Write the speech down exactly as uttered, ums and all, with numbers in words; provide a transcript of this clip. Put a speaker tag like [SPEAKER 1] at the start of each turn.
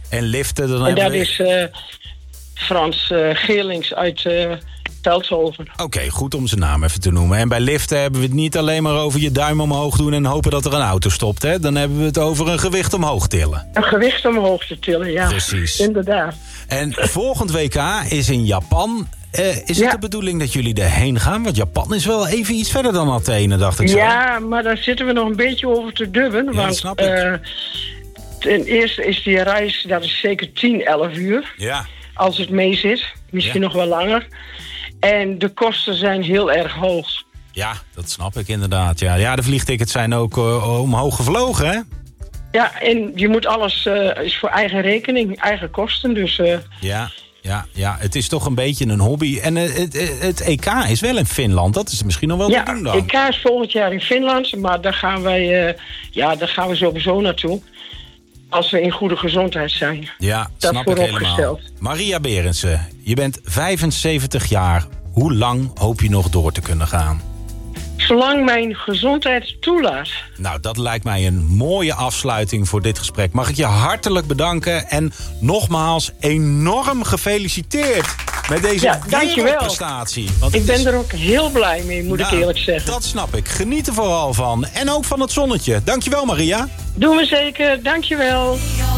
[SPEAKER 1] En liften dan
[SPEAKER 2] En
[SPEAKER 1] hebben
[SPEAKER 2] dat
[SPEAKER 1] we...
[SPEAKER 2] is uh, Frans uh, Geerlings uit uh, Veldhoven.
[SPEAKER 1] Oké, okay, goed om zijn naam even te noemen. En bij liften hebben we het niet alleen maar over je duim omhoog doen... en hopen dat er een auto stopt, hè? Dan hebben we het over een gewicht omhoog tillen.
[SPEAKER 2] Een gewicht omhoog te tillen, ja.
[SPEAKER 1] Precies.
[SPEAKER 2] Inderdaad.
[SPEAKER 1] En volgend W K is in Japan. Uh, is het
[SPEAKER 2] ja.
[SPEAKER 1] de bedoeling dat jullie erheen gaan? Want Japan is wel even iets verder dan Athene, dacht ik zo.
[SPEAKER 2] Ja, maar daar zitten we nog een beetje over te dubben.
[SPEAKER 1] Ja,
[SPEAKER 2] want
[SPEAKER 1] dat snap ik.
[SPEAKER 2] Uh, ten eerste is die reis, dat is zeker tien, elf uur.
[SPEAKER 1] Ja.
[SPEAKER 2] Als het mee zit. Misschien ja. nog wel langer. En de kosten zijn heel erg hoog.
[SPEAKER 1] Ja, dat snap ik inderdaad. Ja, ja de vliegtickets zijn ook uh, omhoog gevlogen, hè?
[SPEAKER 2] Ja, en je moet alles, uh, is voor eigen rekening, eigen kosten. Dus, uh...
[SPEAKER 1] Ja, ja, ja, het is toch een beetje een hobby. En uh, het, het, het E K is wel in Finland. Dat is misschien nog wel
[SPEAKER 2] ja,
[SPEAKER 1] te doen dan.
[SPEAKER 2] Ja, E K is volgend jaar in Finland. Maar daar gaan wij, uh, ja, daar gaan we sowieso naartoe. Als we in goede gezondheid zijn.
[SPEAKER 1] Ja,
[SPEAKER 2] dat
[SPEAKER 1] snap ik helemaal. Maria Berendsen, je bent vijfenzeventig jaar. Hoe lang hoop je nog door te kunnen gaan?
[SPEAKER 2] Zolang mijn gezondheid toelaat.
[SPEAKER 1] Nou, dat lijkt mij een mooie afsluiting voor dit gesprek. Mag ik je hartelijk bedanken en nogmaals enorm gefeliciteerd met deze
[SPEAKER 2] ja,
[SPEAKER 1] wereldprestatie. Want
[SPEAKER 2] ik ben
[SPEAKER 1] is...
[SPEAKER 2] er ook heel blij mee, moet nou, ik eerlijk zeggen.
[SPEAKER 1] Dat snap ik. Geniet er vooral van. En ook van het zonnetje. Dankjewel, Maria.
[SPEAKER 2] Doen we zeker. Dankjewel.